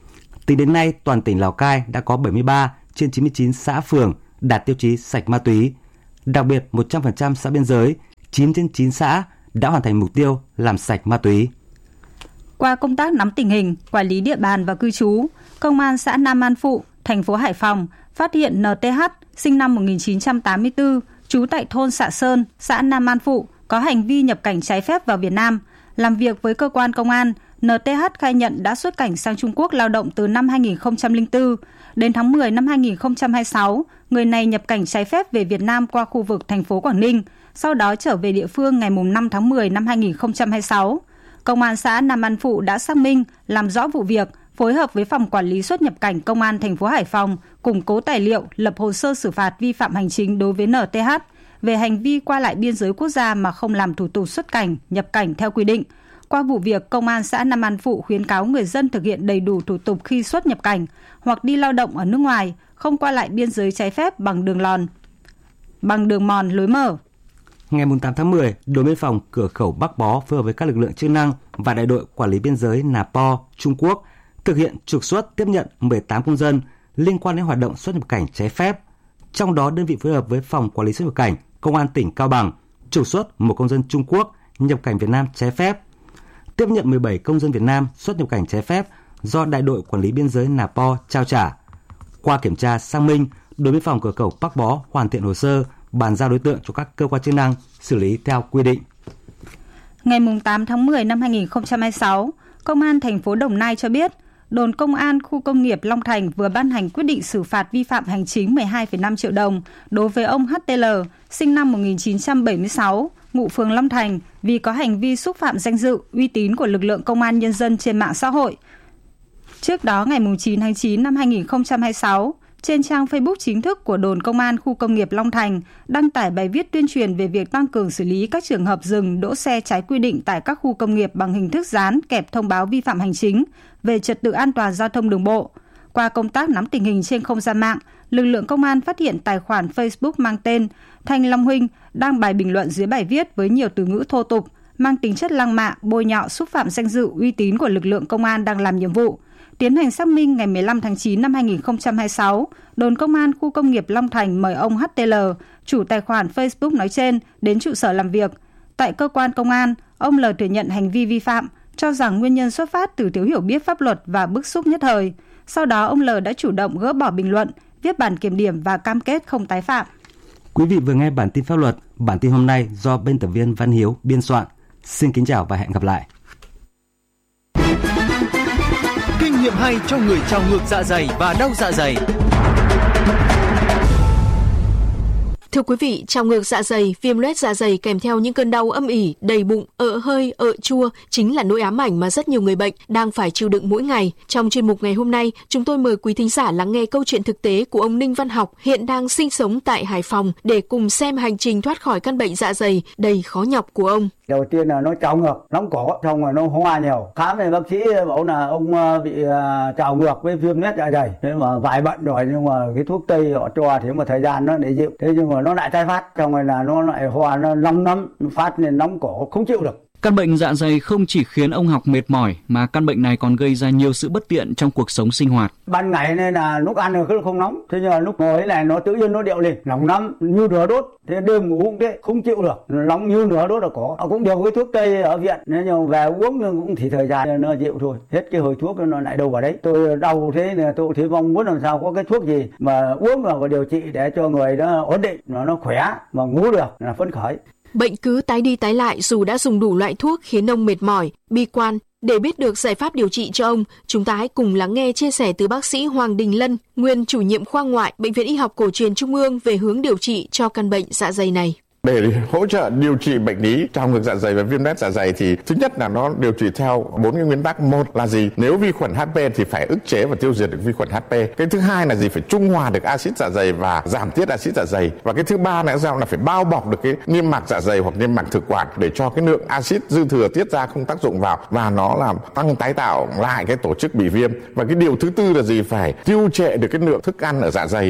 Tính đến nay, toàn tỉnh Lào Cai đã có 73 trên 99 xã phường đạt tiêu chí sạch ma túy. Đặc biệt, 100% xã biên giới, 9 trên 9 xã đã hoàn thành mục tiêu làm sạch ma túy. Qua công tác nắm tình hình, quản lý địa bàn và cư trú, Công an xã Nam An Phụ, thành phố Hải Phòng phát hiện NTH sinh năm 1984, trú tại thôn Sạ Sơn, xã Nam An Phụ, có hành vi nhập cảnh trái phép vào Việt Nam. Làm việc với cơ quan công an, NTH khai nhận đã xuất cảnh sang Trung Quốc lao động từ năm 2004. Đến tháng 10 năm 2026, người này nhập cảnh trái phép về Việt Nam qua khu vực thành phố Quảng Ninh, sau đó trở về địa phương ngày 5 tháng 10 năm 2026. Công an xã Nam An Phụ đã xác minh, làm rõ vụ việc, phối hợp với Phòng Quản lý xuất nhập cảnh Công an thành phố Hải Phòng, củng cố tài liệu, lập hồ sơ xử phạt vi phạm hành chính đối với NTH về hành vi qua lại biên giới quốc gia mà không làm thủ tục xuất cảnh, nhập cảnh theo quy định. Qua vụ việc, Công an xã Nam An Phụ khuyến cáo người dân thực hiện đầy đủ thủ tục khi xuất nhập cảnh hoặc đi lao động ở nước ngoài, không qua lại biên giới trái phép bằng đường mòn lối mở. Ngày 8 tháng 10, đồn biên phòng cửa khẩu Bắc Bó phối hợp với các lực lượng chức năng và đại đội quản lý biên giới Nà Po, Trung Quốc thực hiện trục xuất tiếp nhận 18 công dân liên quan đến hoạt động xuất nhập cảnh trái phép. Trong đó, đơn vị phối hợp với Phòng Quản lý xuất nhập cảnh, Công an tỉnh Cao Bằng trục xuất một công dân Trung Quốc nhập cảnh Việt Nam trái phép, tiếp nhận 17 công dân Việt Nam xuất nhập cảnh trái phép do đại đội quản lý biên giới Nà Po trao trả. Qua kiểm tra xác minh, đồn biên phòng cửa khẩu Bắc Bó hoàn thiện hồ sơ, bàn giao đối tượng cho các cơ quan chức năng xử lý theo quy định. Ngày 8 tháng 10 năm 2026, Công an thành phố Đồng Nai cho biết, đồn công an khu công nghiệp Long Thành vừa ban hành quyết định xử phạt vi phạm hành chính 12,5 triệu đồng đối với ông HTL, sinh năm 1976, ngụ phường Long Thành, vì có hành vi xúc phạm danh dự, uy tín của lực lượng công an nhân dân trên mạng xã hội. Trước đó, ngày 9 tháng 9 năm 2026, trên trang Facebook chính thức của đồn công an khu công nghiệp Long Thành đăng tải bài viết tuyên truyền về việc tăng cường xử lý các trường hợp dừng đỗ xe trái quy định tại các khu công nghiệp bằng hình thức dán kèm thông báo vi phạm hành chính về trật tự an toàn giao thông đường bộ. Qua công tác nắm tình hình trên không gian mạng, lực lượng công an phát hiện tài khoản Facebook mang tên Thanh Long Huynh đăng bài bình luận dưới bài viết với nhiều từ ngữ thô tục, mang tính chất lăng mạ, bôi nhọ, xúc phạm danh dự, uy tín của lực lượng công an đang làm nhiệm vụ. Tiến hành xác minh ngày 15 tháng 9 năm 2026, đồn công an khu công nghiệp Long Thành mời ông HTL, chủ tài khoản Facebook nói trên, đến trụ sở làm việc. Tại cơ quan công an, ông L thừa nhận hành vi vi phạm, cho rằng nguyên nhân xuất phát từ thiếu hiểu biết pháp luật và bức xúc nhất thời. Sau đó, ông L đã chủ động gỡ bỏ bình luận, viết bản kiểm điểm và cam kết không tái phạm. Quý vị vừa nghe bản tin pháp luật. Bản tin hôm nay do biên tập viên Văn Hiếu biên soạn. Xin kính chào và hẹn gặp lại. Kinh nghiệm hay cho người trào ngược dạ dày và đau dạ dày. Thưa quý vị, trào ngược dạ dày, viêm loét dạ dày kèm theo những cơn đau âm ỉ, đầy bụng, ợ hơi, ợ chua chính là nỗi ám ảnh mà rất nhiều người bệnh đang phải chịu đựng mỗi ngày. Trong chuyên mục ngày hôm nay, chúng tôi mời quý thính giả lắng nghe câu chuyện thực tế của ông Ninh Văn Học, hiện đang sinh sống tại Hải Phòng, để cùng xem hành trình thoát khỏi căn bệnh dạ dày đầy khó nhọc của ông. Đầu tiên là nó trào ngược, nóng cổ, xong rồi nó hoa nhiều. Khám thì bác sĩ bảo là ông bị trào ngược với viêm loét dạ dày. Thế mà vài bệnh rồi, nhưng mà cái thuốc tây họ cho thì một thời gian nó để dịu. Thế nhưng mà nó lại tái phát, xong rồi là nó lại hoa, nó nóng lắm, phát nên nóng cổ không chịu được. Căn bệnh dạ dày không chỉ khiến ông Học mệt mỏi, mà căn bệnh này còn gây ra nhiều sự bất tiện trong cuộc sống sinh hoạt. Ban ngày nên là lúc ăn rồi không nóng, thế nhưng mà lúc ngồi này nó tự nhiên nó điệu lên, nóng lắm, như lửa đốt. Thế đêm ngủ cũng thế, không chịu được, nóng như lửa đốt là có. Họ cũng điều cái thuốc tây ở viện, nhưng mà về uống nhưng cũng chỉ thời gian nó dịu thôi. Hết cái hồi thuốc nó lại đâu vào đấy. Tôi đau thế là tôi thấy mong muốn làm sao có cái thuốc gì mà uống vào và điều trị để cho người nó ổn định, nó khỏe mà ngủ được là phấn khởi. Bệnh cứ tái đi tái lại dù đã dùng đủ loại thuốc khiến ông mệt mỏi, bi quan. Để biết được giải pháp điều trị cho ông, chúng ta hãy cùng lắng nghe chia sẻ từ bác sĩ Hoàng Đình Lân, nguyên chủ nhiệm khoa ngoại Bệnh viện Y học Cổ truyền Trung ương về hướng điều trị cho căn bệnh dạ dày này. Để hỗ trợ điều trị bệnh lý trào ngược dạ dày và viêm loét dạ dày thì thứ nhất là nó điều trị theo 4 cái nguyên tắc. Một là gì? Nếu vi khuẩn HP thì phải ức chế và tiêu diệt được vi khuẩn HP. Cái thứ hai là gì? Phải trung hòa được axit dạ dày và giảm tiết axit dạ dày. Và cái thứ ba là sao? Là phải bao bọc được cái niêm mạc dạ dày hoặc niêm mạc thực quản để cho cái lượng axit dư thừa tiết ra không tác dụng vào và nó làm tăng tái tạo lại cái tổ chức bị viêm. Và cái điều thứ tư là gì? Phải tiêu trệ được cái lượng thức ăn ở dạ dày.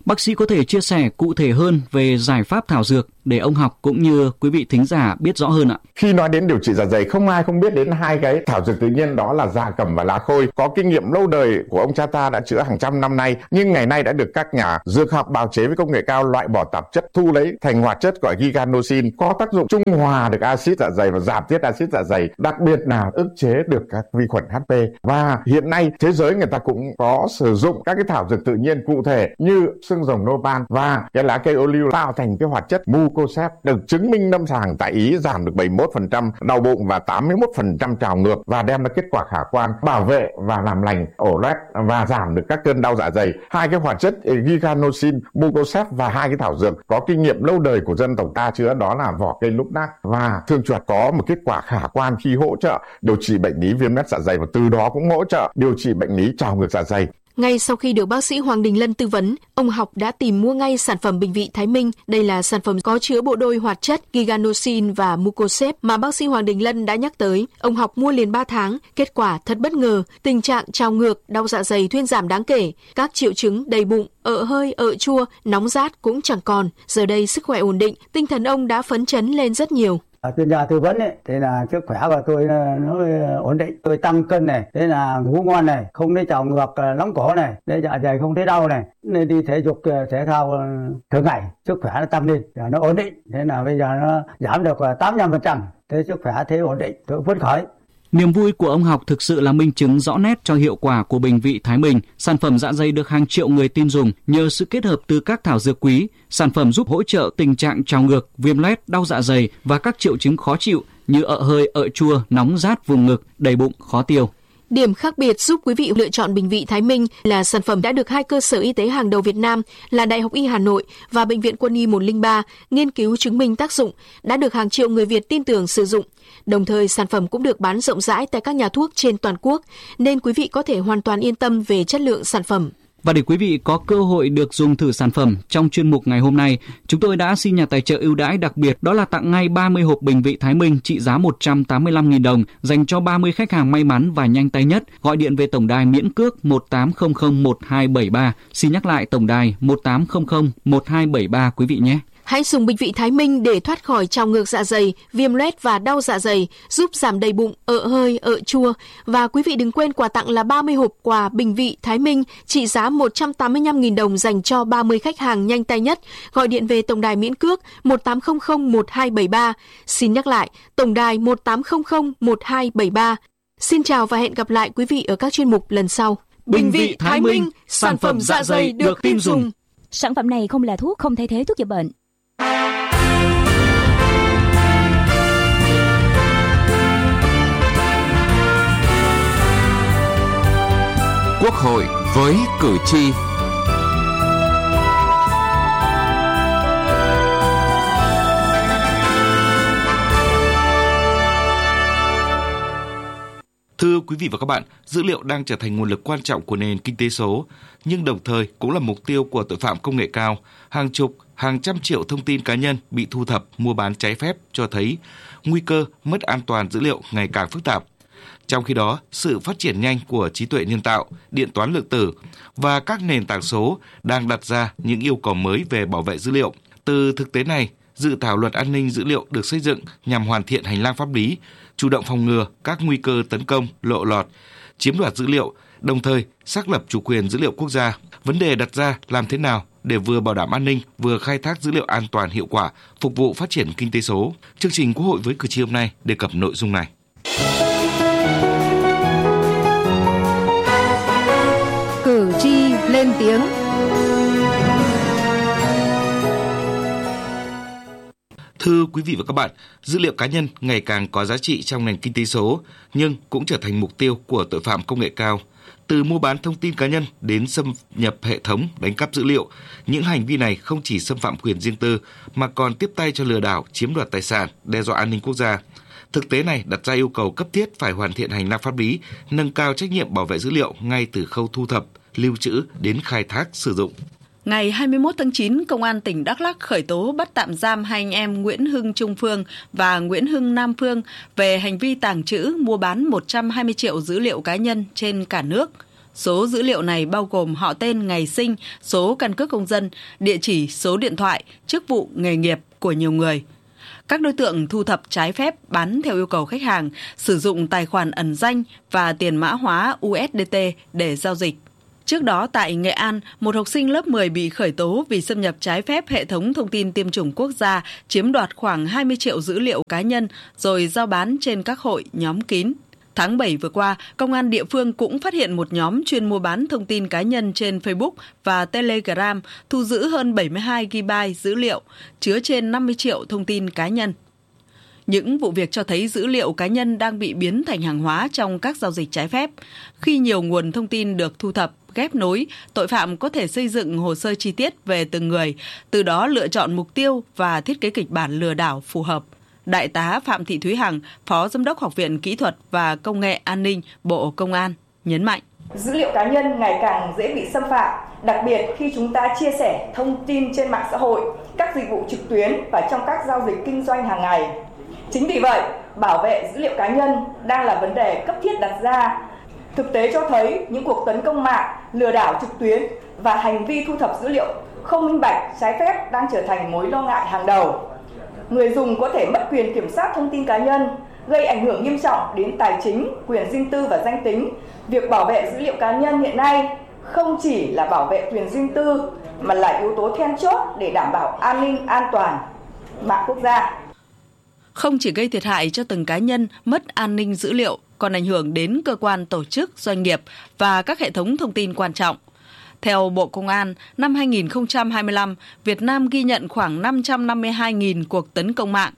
Bác sĩ có thể chia sẻ cụ thể hơn về giải pháp thảo dược để ông Học cũng như quý vị thính giả biết rõ hơn ạ. Khi nói đến điều trị dạ dày, không ai không biết đến hai cái thảo dược tự nhiên, đó là gia cẩm và lá khôi. Có kinh nghiệm lâu đời của ông cha ta đã chữa hàng trăm năm nay, nhưng ngày nay đã được các nhà dược học bào chế với công nghệ cao loại bỏ tạp chất, thu lấy thành hoạt chất gọi giganosin, có tác dụng trung hòa được axit dạ dày và giảm tiết axit dạ dày, đặc biệt là ức chế được các vi khuẩn HP. Và hiện nay thế giới người ta cũng có sử dụng các cái thảo dược tự nhiên cụ thể như xương rồng nopal và cái lá cây ô liu tạo thành cái hoạt chất mucosep, được chứng minh lâm sàng tại Ý giảm được 71% đau bụng và 81% trào ngược và đem lại kết quả khả quan, bảo vệ và làm lành ổ loét và giảm được các cơn đau dạ dày. Hai cái hoạt chất giganosin, mucosep và hai cái thảo dược có kinh nghiệm lâu đời của dân tộc ta chữa, đó là vỏ cây lúc nác và thương chuột, có một kết quả khả quan khi hỗ trợ điều trị bệnh lý viêm loét dạ dày và từ đó cũng hỗ trợ điều trị bệnh lý trào ngược dạ dày. Ngay sau khi được bác sĩ Hoàng Đình Lân tư vấn, ông Học đã tìm mua ngay sản phẩm Bình Vị Thái Minh. Đây là sản phẩm có chứa bộ đôi hoạt chất giganosin và mucosep mà bác sĩ Hoàng Đình Lân đã nhắc tới. Ông Học mua liền 3 tháng, kết quả thật bất ngờ, tình trạng trào ngược, đau dạ dày thuyên giảm đáng kể, các triệu chứng đầy bụng, ợ hơi, ợ chua, nóng rát cũng chẳng còn. Giờ đây sức khỏe ổn định, tinh thần ông đã phấn chấn lên rất nhiều. Chuyên gia tư vấn ấy, thế là sức khỏe của tôi nó ổn định, tôi tăng cân này, thế là ngủ ngon này, không thấy trào ngược nóng cổ này, để dạ dày không thấy đau này, nên đi thể dục thể thao thường ngày, sức khỏe nó tăng lên, nó ổn định, thế là bây giờ nó giảm được 85%, thế sức khỏe thế ổn định, tôi phấn khởi. Niềm vui của ông Học thực sự là minh chứng rõ nét cho hiệu quả của Bình Vị Thái Minh. Sản phẩm dạ dày được hàng triệu người tin dùng nhờ sự kết hợp từ các thảo dược quý. Sản phẩm giúp hỗ trợ tình trạng trào ngược, viêm loét, đau dạ dày và các triệu chứng khó chịu như ợ hơi, ợ chua, nóng rát vùng ngực, đầy bụng, khó tiêu. Điểm khác biệt giúp quý vị lựa chọn Bình Vị Thái Minh là sản phẩm đã được hai cơ sở y tế hàng đầu Việt Nam là Đại học Y Hà Nội và Bệnh viện Quân y 103 nghiên cứu chứng minh tác dụng, đã được hàng triệu người Việt tin tưởng sử dụng. Đồng thời, sản phẩm cũng được bán rộng rãi tại các nhà thuốc trên toàn quốc, nên quý vị có thể hoàn toàn yên tâm về chất lượng sản phẩm. Và để quý vị có cơ hội được dùng thử sản phẩm, trong chuyên mục ngày hôm nay, chúng tôi đã xin nhà tài trợ ưu đãi đặc biệt, đó là tặng ngay 30 hộp Bình Vị Thái Minh trị giá 185.000 đồng dành cho 30 khách hàng may mắn và nhanh tay nhất. Gọi điện về tổng đài miễn cước 1800 1273. Xin nhắc lại tổng đài 1800 1273 quý vị nhé. Hãy dùng Bình Vị Thái Minh để thoát khỏi trào ngược dạ dày, viêm loét và đau dạ dày, giúp giảm đầy bụng, ợ hơi, ợ chua. Và quý vị đừng quên quà tặng là 30 hộp quà Bình Vị Thái Minh trị giá 185.000 đồng dành cho 30 khách hàng nhanh tay nhất. Gọi điện về tổng đài miễn cước 1800 1273. Xin nhắc lại, tổng đài 1800 1273. Xin chào và hẹn gặp lại quý vị ở các chuyên mục lần sau. Bình Vị Thái Minh, sản phẩm dạ dày được tin dùng. Sản phẩm này không là thuốc, không thay thế thuốc chữa bệnh. Quốc hội với cử tri. Thưa quý vị và các bạn, dữ liệu đang trở thành nguồn lực quan trọng của nền kinh tế số, nhưng đồng thời cũng là mục tiêu của tội phạm công nghệ cao. Hàng chục, hàng trăm triệu thông tin cá nhân bị thu thập, mua bán trái phép cho thấy nguy cơ mất an toàn dữ liệu ngày càng phức tạp. Trong khi đó, sự phát triển nhanh của trí tuệ nhân tạo, điện toán lượng tử và các nền tảng số đang đặt ra những yêu cầu mới về bảo vệ dữ liệu. Từ thực tế này, dự thảo luật an ninh dữ liệu được xây dựng nhằm hoàn thiện hành lang pháp lý, chủ động phòng ngừa các nguy cơ tấn công, lộ lọt, chiếm đoạt dữ liệu, đồng thời xác lập chủ quyền dữ liệu quốc gia. Vấn đề đặt ra làm thế nào để vừa bảo đảm an ninh, vừa khai thác dữ liệu an toàn hiệu quả, phục vụ phát triển kinh tế số. Chương trình Quốc hội với cử tri hôm nay đề cập nội dung này. Cử tri lên tiếng. Thưa quý vị và các bạn, dữ liệu cá nhân ngày càng có giá trị trong nền kinh tế số, nhưng cũng trở thành mục tiêu của tội phạm công nghệ cao. Từ mua bán thông tin cá nhân đến xâm nhập hệ thống, đánh cắp dữ liệu, những hành vi này không chỉ xâm phạm quyền riêng tư mà còn tiếp tay cho lừa đảo, chiếm đoạt tài sản, đe dọa an ninh quốc gia. Thực tế này đặt ra yêu cầu cấp thiết phải hoàn thiện hành lang pháp lý, nâng cao trách nhiệm bảo vệ dữ liệu ngay từ khâu thu thập, lưu trữ đến khai thác, sử dụng. Ngày 21 tháng 9, Công an tỉnh Đắk Lắk khởi tố bắt tạm giam hai anh em Nguyễn Hưng Trung Phương và Nguyễn Hưng Nam Phương về hành vi tàng trữ, mua bán 120 triệu dữ liệu cá nhân trên cả nước. Số dữ liệu này bao gồm họ tên, ngày sinh, số căn cước công dân, địa chỉ, số điện thoại, chức vụ, nghề nghiệp của nhiều người. Các đối tượng thu thập trái phép bán theo yêu cầu khách hàng, sử dụng tài khoản ẩn danh và tiền mã hóa USDT để giao dịch. Trước đó tại Nghệ An, một học sinh lớp 10 bị khởi tố vì xâm nhập trái phép hệ thống thông tin tiêm chủng quốc gia, chiếm đoạt khoảng 20 triệu dữ liệu cá nhân rồi giao bán trên các hội, nhóm kín. Tháng 7 vừa qua, công an địa phương cũng phát hiện một nhóm chuyên mua bán thông tin cá nhân trên Facebook và Telegram, thu giữ hơn 72 GB dữ liệu, chứa trên 50 triệu thông tin cá nhân. Những vụ việc cho thấy dữ liệu cá nhân đang bị biến thành hàng hóa trong các giao dịch trái phép. Khi nhiều nguồn thông tin được thu thập, ghép nối, tội phạm có thể xây dựng hồ sơ chi tiết về từng người, từ đó lựa chọn mục tiêu và thiết kế kịch bản lừa đảo phù hợp. Đại tá Phạm Thị Thúy Hằng, Phó Giám đốc Học viện Kỹ thuật và Công nghệ An ninh, Bộ Công an, nhấn mạnh. Dữ liệu cá nhân ngày càng dễ bị xâm phạm, đặc biệt khi chúng ta chia sẻ thông tin trên mạng xã hội, các dịch vụ trực tuyến và trong các giao dịch kinh doanh hàng ngày. Chính vì vậy, bảo vệ dữ liệu cá nhân đang là vấn đề cấp thiết đặt ra. Thực tế cho thấy những cuộc tấn công mạng, lừa đảo trực tuyến và hành vi thu thập dữ liệu không minh bạch, trái phép đang trở thành mối lo ngại hàng đầu. Người dùng có thể mất quyền kiểm soát thông tin cá nhân, gây ảnh hưởng nghiêm trọng đến tài chính, quyền riêng tư và danh tính. Việc bảo vệ dữ liệu cá nhân hiện nay không chỉ là bảo vệ quyền riêng tư mà là yếu tố then chốt để đảm bảo an ninh, an toàn mạng quốc gia. Không chỉ gây thiệt hại cho từng cá nhân, mất an ninh dữ liệu, còn ảnh hưởng đến cơ quan, tổ chức, doanh nghiệp và các hệ thống thông tin quan trọng. Theo Bộ Công an, năm 2025, Việt Nam ghi nhận khoảng 552.000 cuộc tấn công mạng,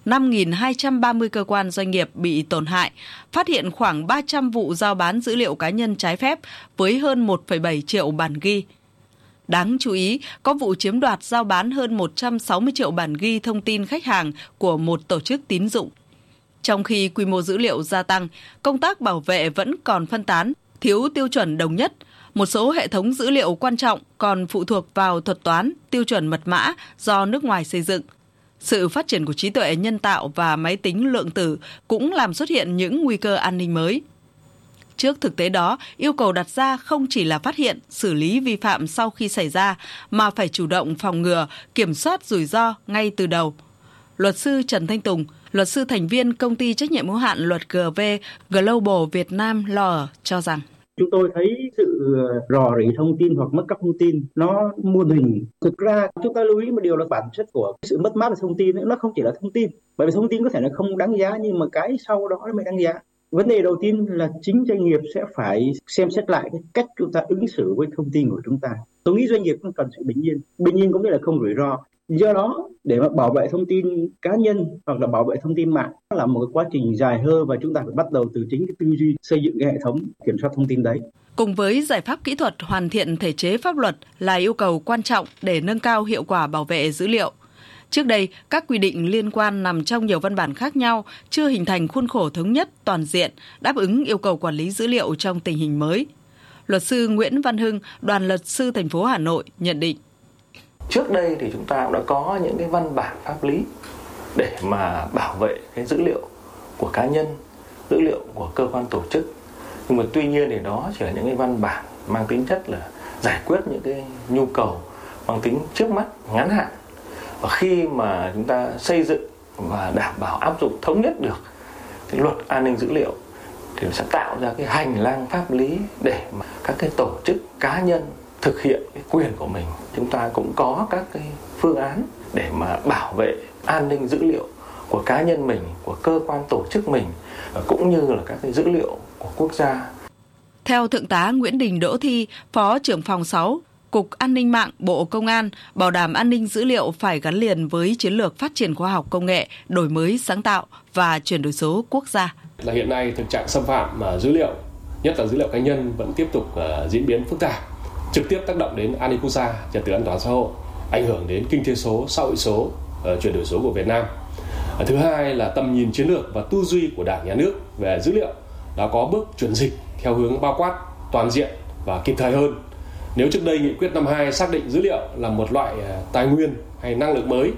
5.230 cơ quan doanh nghiệp bị tổn hại, phát hiện khoảng 300 vụ giao bán dữ liệu cá nhân trái phép với hơn 1,7 triệu bản ghi. Đáng chú ý, có vụ chiếm đoạt giao bán hơn 160 triệu bản ghi thông tin khách hàng của một tổ chức tín dụng. Trong khi quy mô dữ liệu gia tăng, công tác bảo vệ vẫn còn phân tán, thiếu tiêu chuẩn đồng nhất. Một số hệ thống dữ liệu quan trọng còn phụ thuộc vào thuật toán, tiêu chuẩn mật mã do nước ngoài xây dựng. Sự phát triển của trí tuệ nhân tạo và máy tính lượng tử cũng làm xuất hiện những nguy cơ an ninh mới. Trước thực tế đó, yêu cầu đặt ra không chỉ là phát hiện, xử lý vi phạm sau khi xảy ra, mà phải chủ động phòng ngừa, kiểm soát rủi ro ngay từ đầu. Luật sư Trần Thanh Tùng, luật sư thành viên công ty trách nhiệm hữu hạn luật GV Global Việt Nam Law cho rằng chúng tôi thấy sự rò rỉ thông tin hoặc mất cắp thông tin nó muôn hình. Thực ra chúng ta lưu ý một điều là bản chất của sự mất mát của thông tin nó không chỉ là thông tin, bởi vì thông tin có thể là không đáng giá nhưng mà cái sau đó mới đáng giá. Vấn đề đầu tiên là chính doanh nghiệp sẽ phải xem xét lại cái cách chúng ta ứng xử với thông tin của chúng ta. Tôi nghĩ doanh nghiệp cũng cần sự bình yên có nghĩa là không rủi ro. Do đó, để mà bảo vệ thông tin cá nhân hoặc là bảo vệ thông tin mạng là một cái quá trình dài hơi và chúng ta phải bắt đầu từ chính cái tư duy xây dựng cái hệ thống kiểm soát thông tin đấy. Cùng với giải pháp kỹ thuật hoàn thiện thể chế pháp luật là yêu cầu quan trọng để nâng cao hiệu quả bảo vệ dữ liệu. Trước đây, các quy định liên quan nằm trong nhiều văn bản khác nhau, chưa hình thành khuôn khổ thống nhất toàn diện, đáp ứng yêu cầu quản lý dữ liệu trong tình hình mới. Luật sư Nguyễn Văn Hưng, Đoàn luật sư thành phố Hà Nội nhận định. Trước đây thì chúng ta cũng đã có những cái văn bản pháp lý để mà bảo vệ cái dữ liệu của cá nhân, dữ liệu của cơ quan tổ chức. Nhưng mà tuy nhiên thì đó chỉ là những cái văn bản mang tính chất là giải quyết những cái nhu cầu mang tính trước mắt, ngắn hạn. Và khi mà chúng ta xây dựng và đảm bảo áp dụng thống nhất được cái luật an ninh dữ liệu thì nó sẽ tạo ra cái hành lang pháp lý để mà các cái tổ chức cá nhân thực hiện cái quyền của mình. Chúng ta cũng có các cái phương án để mà bảo vệ an ninh dữ liệu của cá nhân mình, của cơ quan tổ chức mình, cũng như là các cái dữ liệu của quốc gia. Theo Thượng tá Nguyễn Đình Đỗ Thi, Phó trưởng phòng 6, Cục An ninh mạng Bộ Công an, bảo đảm an ninh dữ liệu phải gắn liền với chiến lược phát triển khoa học công nghệ, đổi mới sáng tạo và chuyển đổi số quốc gia. Là hiện nay thực trạng xâm phạm dữ liệu, nhất là dữ liệu cá nhân vẫn tiếp tục diễn biến phức tạp, trực tiếp tác động đến an ninh quốc gia, trật tự an toàn xã hội, ảnh hưởng đến kinh tế số, xã hội số, chuyển đổi số của Việt Nam. Thứ hai là tầm nhìn chiến lược và tư duy của Đảng, Nhà nước về dữ liệu đã có bước chuyển dịch theo hướng bao quát, toàn diện và kịp thời hơn. Nếu trước đây nghị quyết 52 xác định dữ liệu là một loại tài nguyên hay năng lượng mới,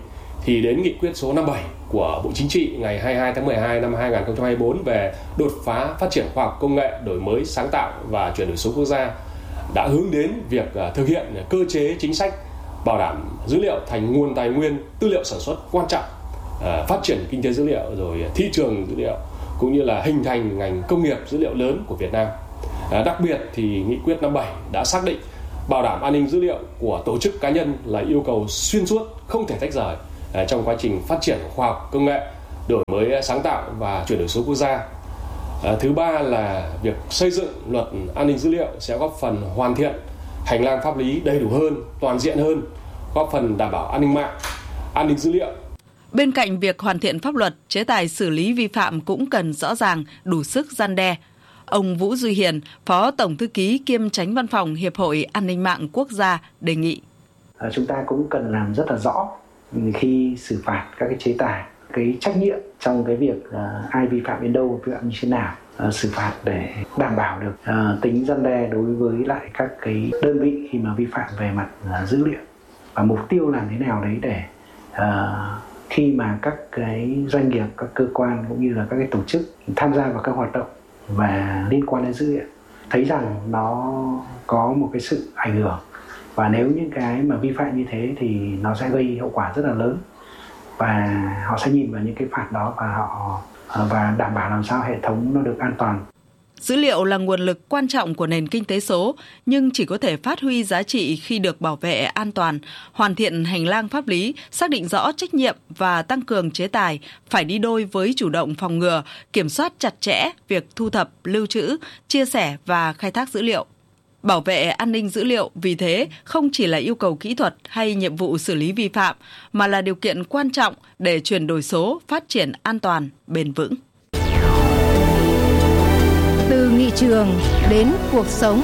thì đến nghị quyết số 57 của Bộ Chính trị ngày 22 tháng 12 năm 2024 về đột phá phát triển khoa học công nghệ, đổi mới sáng tạo và chuyển đổi số quốc gia đã hướng đến việc thực hiện cơ chế chính sách bảo đảm dữ liệu thành nguồn tài nguyên tư liệu sản xuất quan trọng, phát triển kinh tế dữ liệu, rồi thị trường dữ liệu, cũng như là hình thành ngành công nghiệp dữ liệu lớn của Việt Nam. Đặc biệt thì nghị quyết 57 đã xác định bảo đảm an ninh dữ liệu của tổ chức cá nhân là yêu cầu xuyên suốt, không thể tách rời trong quá trình phát triển khoa học công nghệ, đổi mới sáng tạo và chuyển đổi số quốc gia. Thứ ba là việc xây dựng luật an ninh dữ liệu sẽ góp phần hoàn thiện hành lang pháp lý đầy đủ hơn, toàn diện hơn, góp phần đảm bảo an ninh mạng, an ninh dữ liệu. Bên cạnh việc hoàn thiện pháp luật, chế tài xử lý vi phạm cũng cần rõ ràng, đủ sức răn đe. Ông Vũ Duy Hiền, Phó Tổng Thư ký kiêm Chánh Văn phòng Hiệp hội An ninh mạng quốc gia đề nghị. Chúng ta cũng cần làm rất là rõ khi xử phạt các cái chế tài, cái trách nhiệm trong cái việc ai vi phạm đến đâu, vi phạm như thế nào, xử phạt để đảm bảo được tính răn đe đối với lại các cái đơn vị khi mà vi phạm về mặt dữ liệu, và mục tiêu làm thế nào đấy để khi mà các cái doanh nghiệp, các cơ quan cũng như là các cái tổ chức tham gia vào các hoạt động và liên quan đến dữ liệu thấy rằng nó có một cái sự ảnh hưởng, và nếu những cái mà vi phạm như thế thì nó sẽ gây hậu quả rất là lớn, và họ sẽ nhìn vào những cái phạt đó và đảm bảo làm sao hệ thống nó được an toàn. Dữ liệu là nguồn lực quan trọng của nền kinh tế số, nhưng chỉ có thể phát huy giá trị khi được bảo vệ an toàn, hoàn thiện hành lang pháp lý, xác định rõ trách nhiệm và tăng cường chế tài, phải đi đôi với chủ động phòng ngừa, kiểm soát chặt chẽ việc thu thập, lưu trữ, chia sẻ và khai thác dữ liệu. Bảo vệ an ninh dữ liệu vì thế không chỉ là yêu cầu kỹ thuật hay nhiệm vụ xử lý vi phạm, mà là điều kiện quan trọng để chuyển đổi số phát triển an toàn, bền vững. Từ nghị trường đến cuộc sống.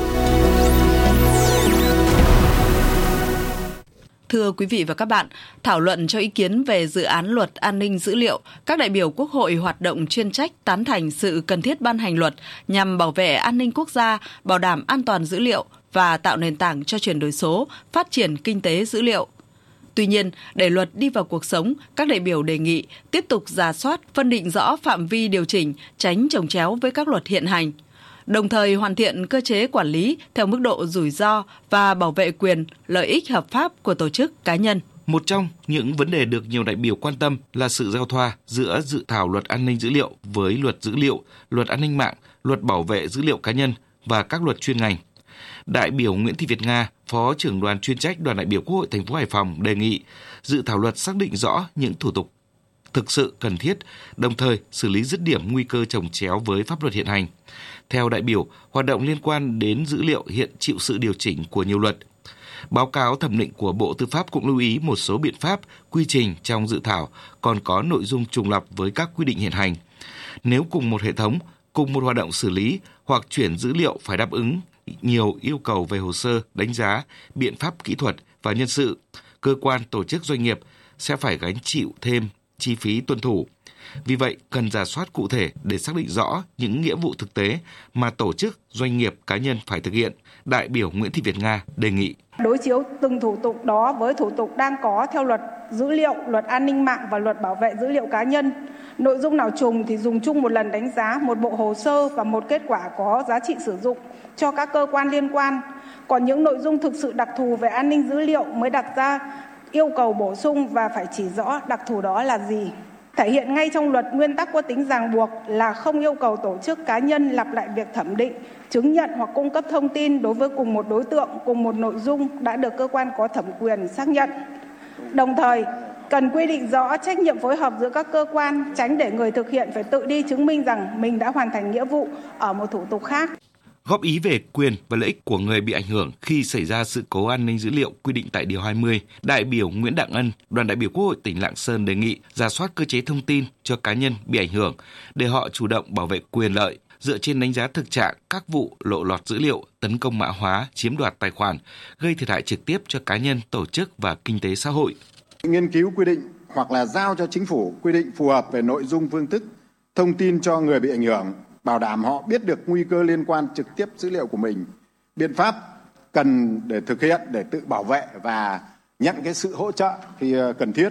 Thưa quý vị và các bạn, thảo luận cho ý kiến về dự án luật an ninh dữ liệu, các đại biểu Quốc hội hoạt động chuyên trách tán thành sự cần thiết ban hành luật nhằm bảo vệ an ninh quốc gia, bảo đảm an toàn dữ liệu và tạo nền tảng cho chuyển đổi số, phát triển kinh tế dữ liệu. Tuy nhiên, để luật đi vào cuộc sống, các đại biểu đề nghị tiếp tục rà soát, phân định rõ phạm vi điều chỉnh, tránh chồng chéo với các luật hiện hành. Đồng thời hoàn thiện cơ chế quản lý theo mức độ rủi ro và bảo vệ quyền, lợi ích hợp pháp của tổ chức cá nhân. Một trong những vấn đề được nhiều đại biểu quan tâm là sự giao thoa giữa dự thảo luật an ninh dữ liệu với luật dữ liệu, luật an ninh mạng, luật bảo vệ dữ liệu cá nhân và các luật chuyên ngành. Đại biểu Nguyễn Thị Việt Nga, Phó trưởng đoàn chuyên trách Đoàn đại biểu Quốc hội thành phố Hải Phòng đề nghị dự thảo luật xác định rõ những thủ tục thực sự cần thiết, đồng thời xử lý dứt điểm nguy cơ chồng chéo với pháp luật hiện hành. Theo đại biểu, hoạt động liên quan đến dữ liệu hiện chịu sự điều chỉnh của nhiều luật. Báo cáo thẩm định của Bộ Tư pháp cũng lưu ý một số biện pháp, quy trình trong dự thảo còn có nội dung trùng lặp với các quy định hiện hành. Nếu cùng một hệ thống, cùng một hoạt động xử lý hoặc chuyển dữ liệu phải đáp ứng nhiều yêu cầu về hồ sơ, đánh giá, biện pháp kỹ thuật và nhân sự, cơ quan, tổ chức, doanh nghiệp sẽ phải gánh chịu thêm chi phí tuân thủ. Vì vậy, cần rà soát cụ thể để xác định rõ những nghĩa vụ thực tế mà tổ chức, doanh nghiệp, cá nhân phải thực hiện. Đại biểu Nguyễn Thị Việt Nga đề nghị đối chiếu từng thủ tục đó với thủ tục đang có theo luật dữ liệu, luật an ninh mạng và luật bảo vệ dữ liệu cá nhân. Nội dung nào trùng thì dùng chung một lần đánh giá, một bộ hồ sơ và một kết quả có giá trị sử dụng cho các cơ quan liên quan. Còn những nội dung thực sự đặc thù về an ninh dữ liệu mới đặt ra yêu cầu bổ sung và phải chỉ rõ đặc thù đó là gì. Thể hiện ngay trong luật nguyên tắc có tính ràng buộc là không yêu cầu tổ chức cá nhân lặp lại việc thẩm định, chứng nhận hoặc cung cấp thông tin đối với cùng một đối tượng, cùng một nội dung đã được cơ quan có thẩm quyền xác nhận. Đồng thời, cần quy định rõ trách nhiệm phối hợp giữa các cơ quan, tránh để người thực hiện phải tự đi chứng minh rằng mình đã hoàn thành nghĩa vụ ở một thủ tục khác. Góp ý về quyền và lợi ích của người bị ảnh hưởng khi xảy ra sự cố an ninh dữ liệu quy định tại Điều 20, đại biểu Nguyễn Đặng Ân, Đoàn đại biểu Quốc hội tỉnh Lạng Sơn đề nghị rà soát cơ chế thông tin cho cá nhân bị ảnh hưởng để họ chủ động bảo vệ quyền lợi, dựa trên đánh giá thực trạng các vụ lộ lọt dữ liệu, tấn công mã hóa, chiếm đoạt tài khoản, gây thiệt hại trực tiếp cho cá nhân, tổ chức và kinh tế xã hội. Nghiên cứu quy định hoặc là giao cho chính phủ quy định phù hợp về nội dung, phương thức, thông tin cho người bị ảnh hưởng, bảo đảm họ biết được nguy cơ liên quan trực tiếp dữ liệu của mình, biện pháp cần để thực hiện để tự bảo vệ và nhận cái sự hỗ trợ khi cần thiết,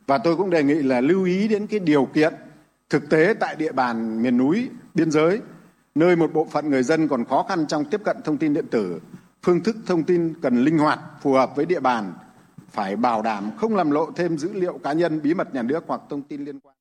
Và tôi cũng đề nghị là lưu ý đến cái điều kiện thực tế tại địa bàn miền núi, biên giới, nơi một bộ phận người dân còn khó khăn trong tiếp cận thông tin điện tử, phương thức thông tin cần linh hoạt, phù hợp với địa bàn, phải bảo đảm không làm lộ thêm dữ liệu cá nhân, bí mật nhà nước hoặc thông tin liên quan.